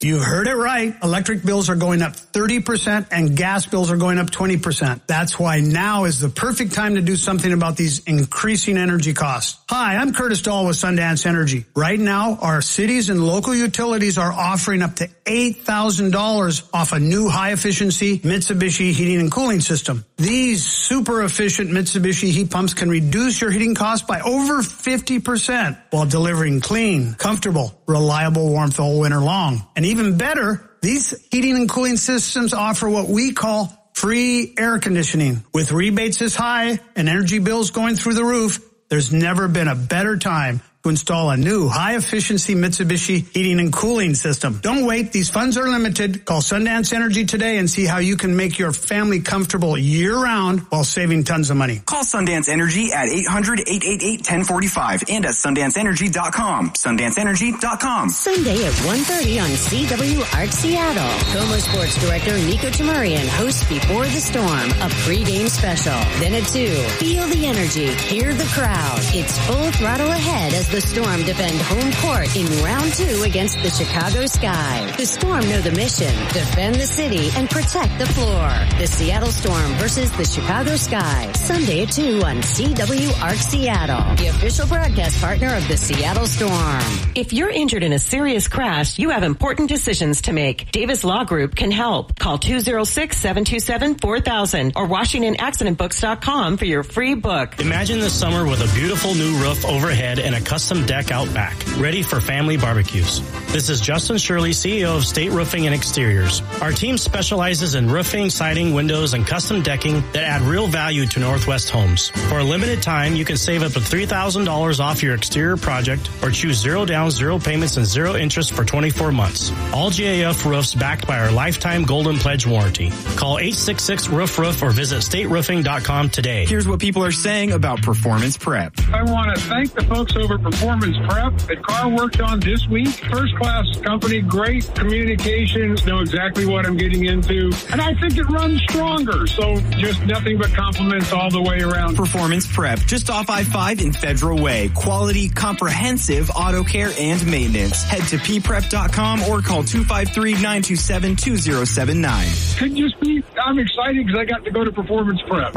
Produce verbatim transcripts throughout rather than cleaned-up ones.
You heard it right. Electric bills are going up thirty percent and gas bills are going up twenty percent. That's why now is the perfect time to do something about these increasing energy costs. Hi, I'm Curtis Dahl with Sundance Energy. Right now, our cities and local utilities are offering up to eight thousand dollars off a new high-efficiency Mitsubishi heating and cooling system. These super efficient Mitsubishi heat pumps can reduce your heating costs by over fifty percent while delivering clean, comfortable, reliable warmth all winter long. And even better, these heating and cooling systems offer what we call free air conditioning. With rebates this high and energy bills going through the roof, there's never been a better time to install a new high-efficiency Mitsubishi heating and cooling system. Don't wait. These funds are limited. Call Sundance Energy today and see how you can make your family comfortable year-round while saving tons of money. Call Sundance Energy at eight hundred, eight eight eight, one zero four five and at sundance energy dot com. sundance energy dot com. Sunday at one thirty on C W Arc Seattle. Como Sports Director Nico Tamarian hosts Before the Storm, a pregame special. Then at two, feel the energy, hear the crowd. It's full throttle ahead as the Storm defend home court in round two against the Chicago Sky. The Storm know the mission, defend the city, and protect the floor. The Seattle Storm versus the Chicago Sky. Sunday at two on C W Arc Seattle, the official broadcast partner of the Seattle Storm. If you're injured in a serious crash, you have important decisions to make. Davis Law Group can help. Call two oh six, seven two seven, four thousand or Washington Accident Books dot com for your free book. Imagine the summer with a beautiful new roof overhead and a custom deck out back, ready for family barbecues. This is Justin Shirley, C E O of State Roofing and Exteriors. Our team specializes in roofing, siding, windows, and custom decking that add real value to Northwest homes. For a limited time, you can save up to three thousand dollars off your exterior project or choose zero down, zero payments, and zero interest for twenty-four months. All G A F roofs backed by our lifetime Golden Pledge warranty. Call eight six six, roof roof or visit state roofing dot com today. Here's what people are saying about Performance Prep. I want to thank the folks over Performance Prep that Carr worked on this week. First class company, great communications, know exactly what I'm getting into, and I think it runs stronger. So just nothing but compliments all the way around. Performance Prep, just off I five in Federal Way. Quality, comprehensive auto care and maintenance. Head to p prep dot com or call two five three, nine two seven, two zero seven nine. Could just be, I'm excited because I got to go to Performance Prep.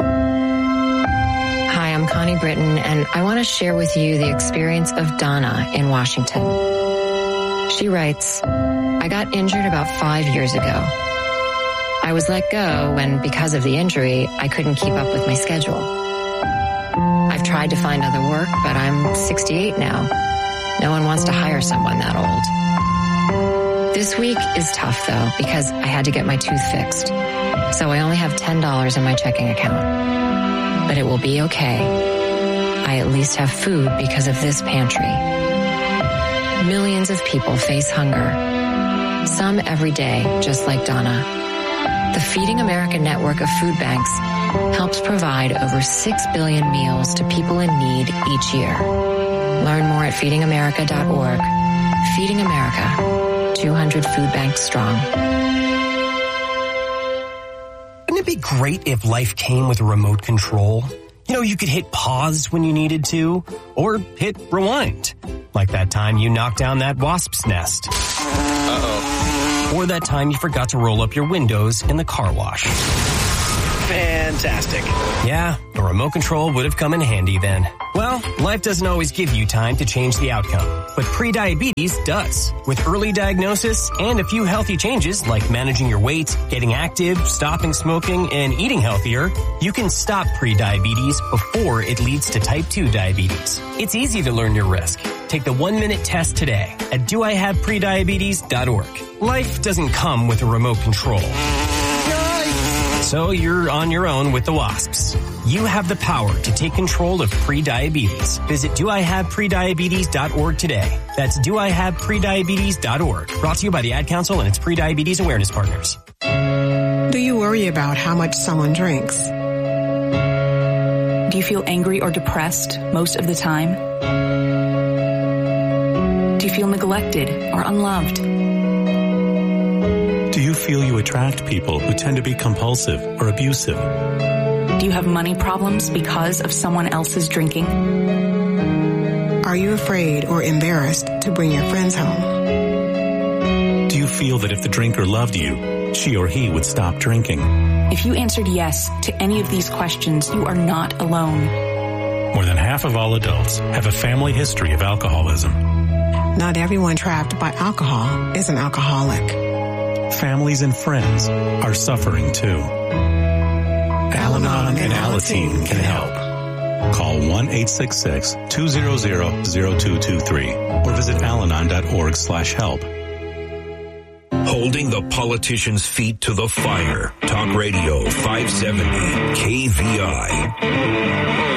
Hi, I'm Connie Britton, and I want to share with you the experience of Donna in Washington. She writes, I got injured about five years ago. I was let go when, because of the injury, I couldn't keep up with my schedule. I've tried to find other work, but I'm sixty-eight now. No one wants to hire someone that old. This week is tough, though, because I had to get my tooth fixed. So I only have ten dollars in my checking account. But it will be okay. I at least have food because of this pantry. Millions of people face hunger. Some every day, just like Donna. The Feeding America network of food banks helps provide over six billion meals to people in need each year. Learn more at feeding america dot org. Feeding America, two hundred food banks strong. Wouldn't it be great if life came with a remote control? You know, you could hit pause when you needed to, or hit rewind. Like that time you knocked down that wasp's nest. Uh-oh. Or that time you forgot to roll up your windows in the car wash. Fantastic. Yeah, a remote control would have come in handy then. Well, life doesn't always give you time to change the outcome, but prediabetes does. With early diagnosis and a few healthy changes like managing your weight, getting active, stopping smoking, and eating healthier, you can stop prediabetes before it leads to type two diabetes. It's easy to learn your risk. Take the one-minute test today at do I have prediabetes dot org. Life doesn't come with a remote control. So you're on your own with the wasps. You have the power to take control of prediabetes. Visit do I have prediabetes dot org today. That's do I have prediabetes dot org. Brought to you by the Ad Council and its prediabetes awareness partners. Do you worry about how much someone drinks? Do you feel angry or depressed most of the time? Do you feel neglected or unloved? Do you feel you attract people who tend to be compulsive or abusive? Do you have money problems because of someone else's drinking? Are you afraid or embarrassed to bring your friends home? Do you feel that if the drinker loved you, she or he would stop drinking. If you answered yes to any of these questions, you are not alone. More than half of all adults have a family history of alcoholism. Not everyone trapped by alcohol is an alcoholic. Families and friends are suffering too. Al-Anon and Alateen can help. Call one eight six six, two zero zero, zero two two three or visit alanon dot org slash help. Holding the politicians' feet to the fire. Talk Radio five seventy K V I.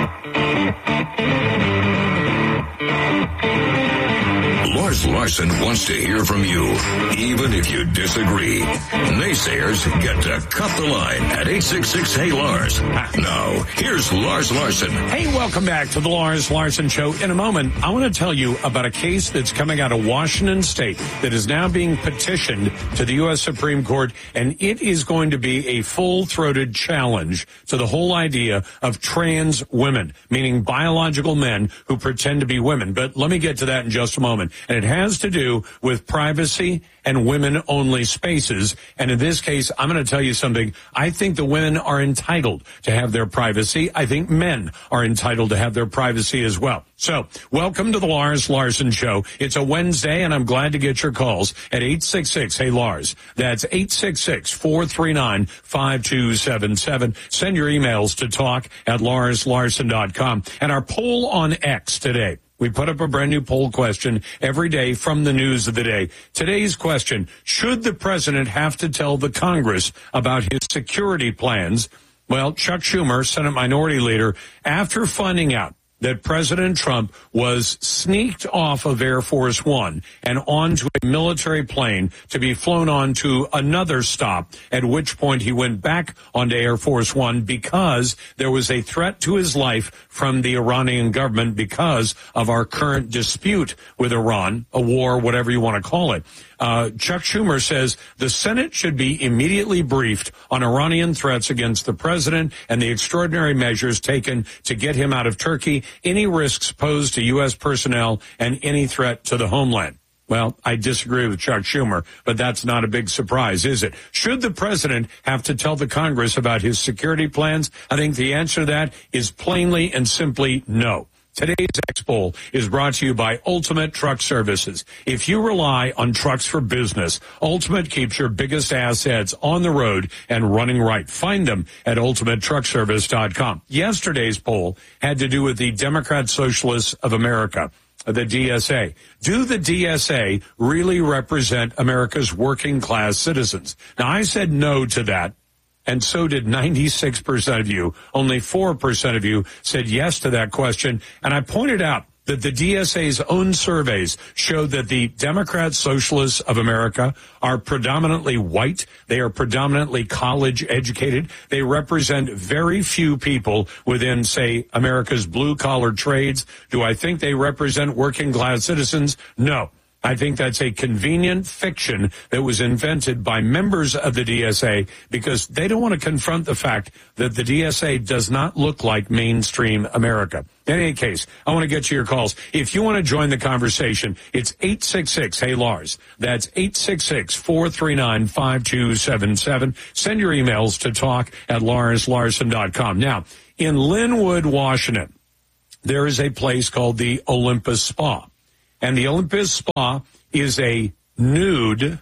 Lars Larson wants to hear from you, even if you disagree. Naysayers get to cut the line at eight six six, hey Lars. Now, here's Lars Larson. Hey, welcome back to the Lars Larson Show. In a moment, I want to tell you about a case that's coming out of Washington State that is now being petitioned to the U S Supreme Court, and it is going to be a full-throated challenge to the whole idea of trans women, meaning biological men who pretend to be women. But let me get to that in just a moment. And it has to do with privacy and women-only spaces. And in this case, I'm going to tell you something. I think the women are entitled to have their privacy. I think men are entitled to have their privacy as well. So, welcome to the Lars Larson Show. It's a Wednesday, and I'm glad to get your calls at eight six six, hey Lars. That's eight six six, four three nine, five two seven seven. Send your emails to talk at lars larson dot com. And our poll on X today. We put up a brand new poll question every day from the news of the day. Today's question, should the president have to tell the Congress about his security plans? Well, Chuck Schumer, Senate Minority Leader, after finding out that President Trump was sneaked off of Air Force One and onto a military plane to be flown on to another stop, at which point he went back onto Air Force One because there was a threat to his life from the Iranian government because of our current dispute with Iran, a war, whatever you want to call it. Uh, Chuck Schumer says the Senate should be immediately briefed on Iranian threats against the president and the extraordinary measures taken to get him out of Turkey, any risks posed to U S personnel, and any threat to the homeland. Well, I disagree with Chuck Schumer, but that's not a big surprise, is it? Should the president have to tell the Congress about his security plans? I think the answer to that is plainly and simply no. Today's X Poll is brought to you by Ultimate Truck Services. If you rely on trucks for business, Ultimate keeps your biggest assets on the road and running right. Find them at ultimate truck service dot com. Yesterday's poll had to do with the Democrat Socialists of America, the D S A. Do the D S A really represent America's working class citizens? Now, I said no to that. And so did ninety-six percent of you. Only four percent of you said yes to that question. And I pointed out that the D S A's own surveys showed that the Democrat Socialists of America are predominantly white. They are predominantly college educated. They represent very few people within, say, America's blue-collar trades. Do I think they represent working-class citizens? No. I think that's a convenient fiction that was invented by members of the D S A because they don't want to confront the fact that the D S A does not look like mainstream America. In any case, I want to get to your calls. If you want to join the conversation, it's eight six six, hey Lars. That's eight six six, four three nine, five two seven seven. Send your emails to talk at lars larson dot com. Now, in Linwood, Washington, there is a place called the Olympus Spa. And the Olympus Spa is a nude,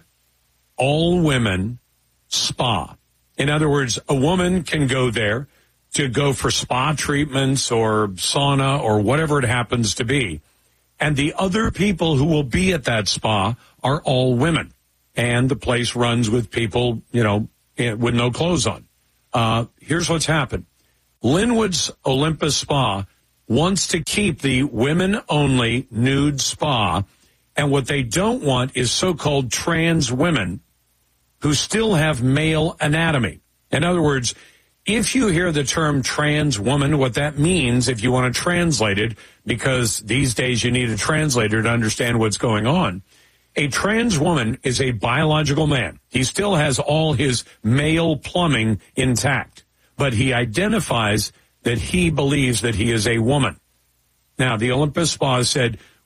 all-women spa. In other words, a woman can go there to go for spa treatments or sauna or whatever it happens to be. And the other people who will be at that spa are all women. And the place runs with people, you know, with no clothes on. Uh, here's what's happened. Linwood's Olympus Spa wants to keep the women-only nude spa, and what they don't want is so-called trans women who still have male anatomy. In other words, if you hear the term trans woman, what that means, if you want to translate it, because these days you need a translator to understand what's going on, a trans woman is a biological man. He still has all his male plumbing intact, but he identifies that he believes that he is a woman. Now, the Olympus Spa said,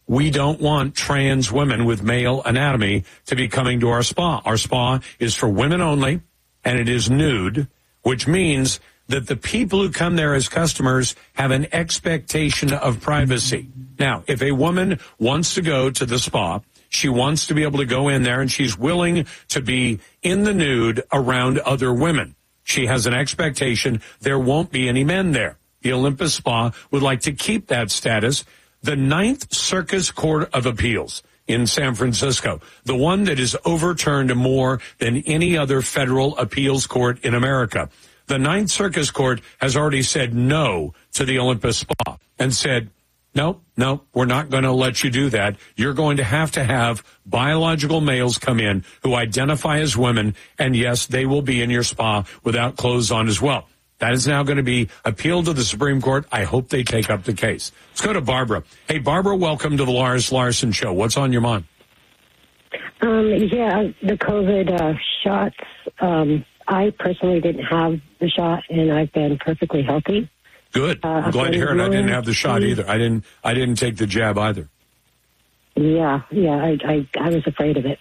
we don't want trans women with male anatomy to be coming to our spa. Our spa is for women only, and it is nude, which means that the people who come there as customers have an expectation of privacy. Now, if a woman wants to go to the spa, she wants to be able to go in there and she's willing to be in the nude around other women. She has an expectation there won't be any men there. The Olympus Spa would like to keep that status. The Ninth Circus Court of Appeals in San Francisco, the one that is overturned more than any other federal appeals court in America. The Ninth Circus Court has already said no to the Olympus Spa and said, no, no, we're not going to let you do that. You're going to have to have biological males come in who identify as women, and yes, they will be in your spa without clothes on as well. That is now going to be appealed to the Supreme Court. I hope they take up the case. Let's go to Barbara. Hey, Barbara, welcome to the Lars Larson Show. What's on your mind? Um, yeah, the COVID uh, shots. Um, I personally didn't have the shot, and I've been perfectly healthy. Good. Uh, I'm glad to hear it. I didn't have the shot either. I didn't. I didn't take the jab either. Yeah, yeah. I I, I was afraid of it.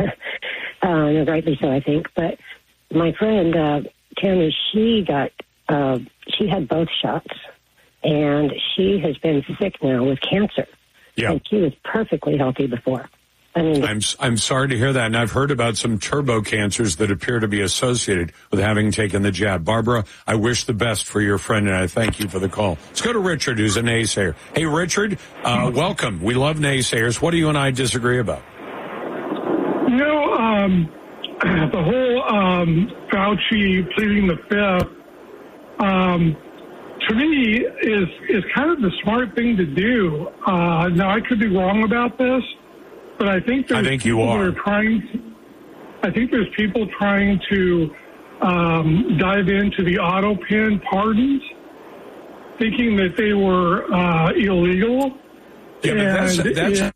uh, rightly so, I think. But my friend uh, Tammy, she got. Uh, she had both shots, and she has been sick now with cancer. Yeah. And she was perfectly healthy before. I mean, I'm I'm sorry to hear that, and I've heard about some turbo cancers that appear to be associated with having taken the jab. Barbara, I wish the best for your friend, and I thank you for the call. Let's go to Richard, who's a naysayer. Hey, Richard, uh, welcome. We love naysayers. What do you and I disagree about? You know, um, the whole um, Fauci pleading the fifth, um, to me, is is kind of the smart thing to do. Uh, now, I could be wrong about this. But I think there's I think you people are. That are trying to, I think there's people trying to um, dive into the auto pen pardons, thinking that they were uh, illegal. Yeah, but that's, that's yeah.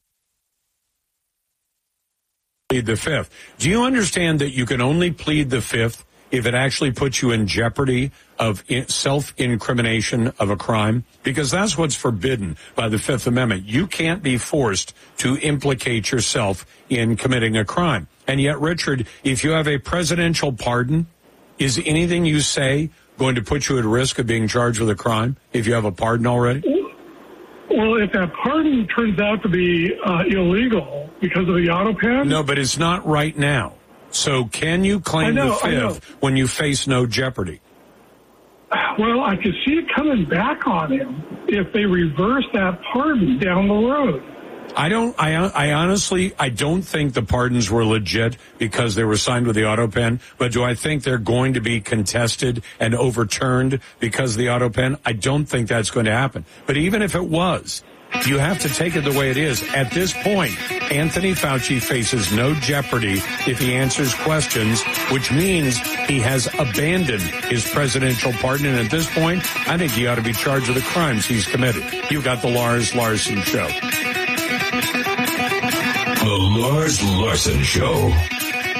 plead the fifth. Do you understand that you can only plead the fifth if it actually puts you in jeopardy of self-incrimination of a crime? Because that's what's forbidden by the Fifth Amendment. You can't be forced to implicate yourself in committing a crime. And yet, Richard, if you have a presidential pardon, is anything you say going to put you at risk of being charged with a crime if you have a pardon already? Well, if that pardon turns out to be uh, illegal because of the auto pen? No, but it's not right now. So can you claim know, the fifth when you face no jeopardy? Well, I could see it coming back on him if they reverse that pardon down the road. I don't, I, I honestly, I don't think the pardons were legit because they were signed with the auto pen, but do I think they're going to be contested and overturned because of the auto pen? I don't think that's going to happen. But even if it was, you have to take it the way it is. At this point, Anthony Fauci faces no jeopardy if he answers questions, which means he has abandoned his presidential pardon. And at this point, I think he ought to be charged with the crimes he's committed. You've got the Lars Larson Show. The Lars Larson Show.